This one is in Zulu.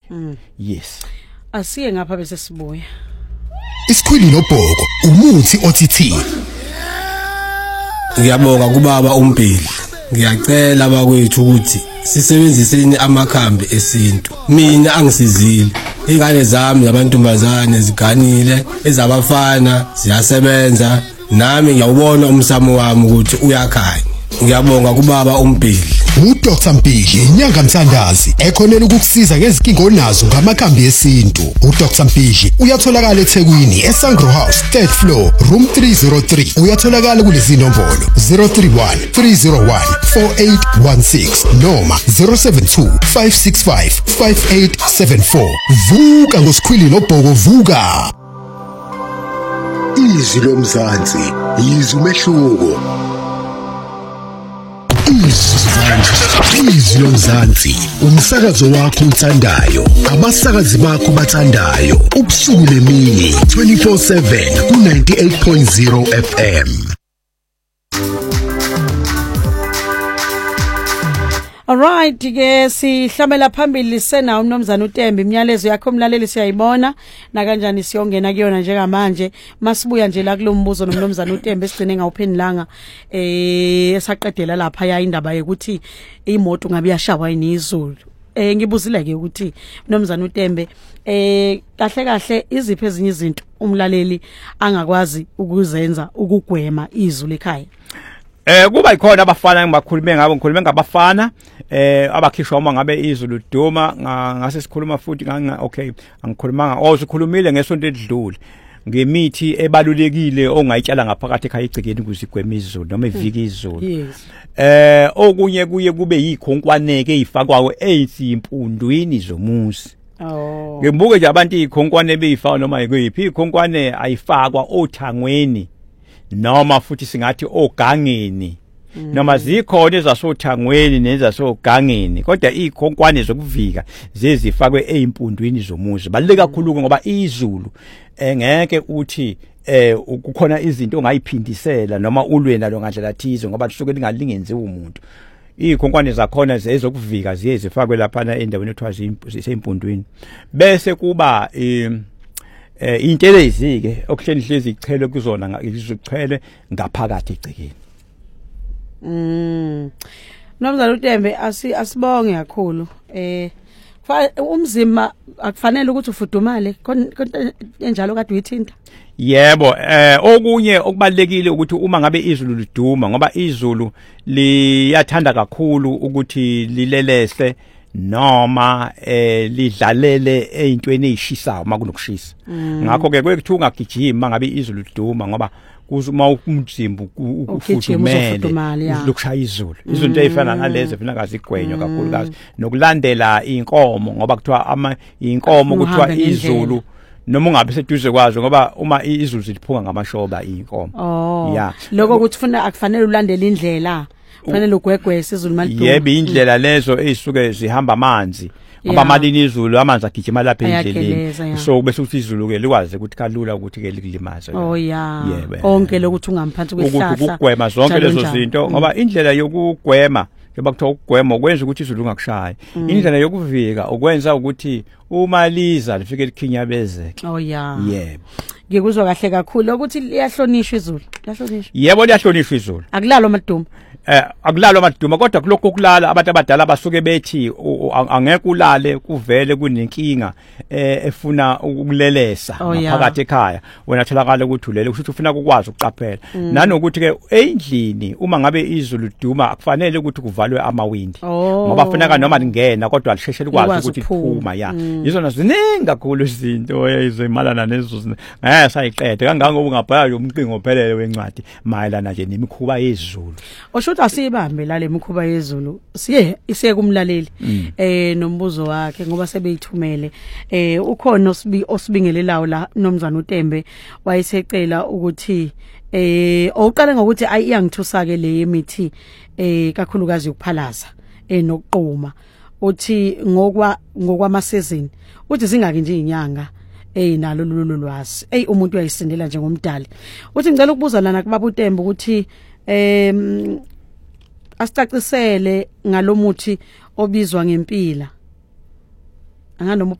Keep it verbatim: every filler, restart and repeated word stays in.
Yes. Asiye ngapha bese sibuya. Isikhwili nobhoko umuthi othithini. Ngiyabonga kubaba uMpili. Ngiyacela bakwethu ukuthi sisebenziseni amakhambi esintu. Mina angisizile. Ingane zami zabantombazane ziganile, ezabafana ziyasebenza. Nami ngiyawubona umsamo wami ukuthi uyakhanya. Ngiyabonga kubaba uMpili. uDoctor Mpili inyanga mthandazi ekhonela ukukusiza ngezinkinga onazo ngamakhambi esintu. uDoctor Mpili uyatholakala eThekwini eSangro House third floor room three oh three. Uyatholakala kulezi nombolo zero three one three zero one four eight one six noma zero seven two five six five five eight seven four. Vuka ngosikhwili nobhoko vuka. Izwi lomzansi izwi umehluko. Izwi lomzansi umsakazo wakho uthandayo, abasakazi bakho bathandayo, ubusuku nemini twenty-four seven ku ninety-eight point zero F M. Alright ke sihlamela phambili sena uMnumzana uTembe imiyalezo yakho umlaleli siyayibona na kanjani siyongena kuyona njengamanje masibuya nje la kulombuzo noMnumzana uTembe sigcine ngawuphendulanga eh esaqedela lapha ya indaba yokuthi imoto ngabe yashawa inizulu. Eh ngibuzile ke ukuthi uMnumzana uTembe eh kahle kahle iziphi ezinye izinto umlaleli angakwazi ukuzenza ukugwema izulu ekhaya. Eh kuba ikhona abafana engibakhulume ngabo ngikhulume ngabafana eh abakhishwa uma ngabe izulu duma ngase sikhuluma futhi nga okay angikhulumanga oh sikhulumile ngesonto edlule ngemithi ebalulekile ongayitshala ngaphakathi ekhaya igcikeni kuzigwema izulu noma iviki izulu. Eh okunye kuye kube yikhonkwaneke ezifakwayo ezimpundwini zomuzi. Oh ngibuke nje abantu ikhonkwane beyifaka noma ikuphi ikhonkwane ayifakwa othangweni noma futhi singathi ogangeni mm. noma zikhona ezasothangweni nezasogangeni kodwa ikhonkwane zokuvika zezifakwe ezimpundwini zomuzi baleke kakhulu ngoba izulu engeke uthi eh kukhona izinto ongayiphindisela noma ulwena lo ngandlela thizo ngoba lisuke lingalingenzi umuntu. Ikhonkwane zakhona zezokuvika ziye zifakwe lapha endaweni ethiwa zimpundwini bese kuba eh eh intele izike okuhleni hlezi ichele kuzona ngizichele ngaphakathi egcikeni. Mm. Nomzana uTembe asi asibonge kakhulu. Eh umzimba akufanele ukuthi ufudumale konke enjalo kade uyithinta. Yebo eh okunye okubalekile ukuthi uma ngabe izulu liduma ngoba izulu liyathanda kakhulu ukuthi lilelese noma eh lidlalele ezintweni ezishisayo makunokushisa. Ngakho ke kwekuthiwa ungagijima ngabe izulu liduma ngoba kuzuma umzimba ukufudumele lokushaya izulu. Izinto ezifana nalezi funa ngazigwenywa kakhulu kazi nokulandela inkomo ngoba kuthiwa ama inkomo kuthiwa izulu noma ungabe seduze kwazo ngoba uma izulu ziliphunga ngamashoba inkomo. Oh yeah lokho ukuthi funa akufanele ulandele indlela fanele ugwegwese izulu maliduma. Yebo indlela lezo ezisuke zihamba amanzi ngoba malini izulu amanzi agijima lapha endleleni so bese uthi izulu ke likwazi ukuthi kalula ukuthi ke likulimaze. Oh yeah onke lokuthi ungamphansi kwehlahla ukugwema zonke lezo zinto ngoba indlela yokugwema njengoba kuthiwa ukugwema ukwenza ukuthi izulu lingakushayi. Indlela yokuvika ukwenza ukuthi uma liza lifike likhinyabezeke. Oh yeah yebo ngikuzwa kahle kakhulu ukuthi liyahlonishwa izulu. Liyahlonishwa. Yebo liyahlonishwa izulu. Akulalwa amaduma. Eh akulalwa amaduma kodwa kulokho okulala abantu abadala basuke bethi angeke ulale kuvele kunenkinga eh efuna ukulelesa phakathi ekhaya wena tholakala ukuthi ulele kusho ufuna ukwazi ukuqaphela nanokuthi ke endlini uma ngabe izulu liduma akufanele ukuthi kuvalwe amawindi ngoba kufanele noma lingena kodwa lisheshe likwazi ukuthi liphuma ya izona ziningi kakhulu izinto ezimalana nezo ngeke sayiqede kangangoba ungabhala umqingo ophelele wencwadi mayelana nje nemikhuba yezulu. Oshuthi asibambe la lemikhuba yezulu siye isiye kumlaleli eh nombuzo wakhe ngoba sebeyithumele eh ukhona osibi osibingelelayo la Nomzana uTembe wayesecela ukuthi eh oqala ngokuthi ayiyangithusa ke le yemithi eh kakhulukazi ukuphalaza eh nokuqhuma uthi ngokwa ngokwama season uthi singake nje inyanga eh nalo lolu lwazi ey umuntu uyayisindela njengomdali uthi ngicela ukubuza lana kubaba uTembe ukuthi em asicacisele ngalomuthi obizwa ngempila anganoma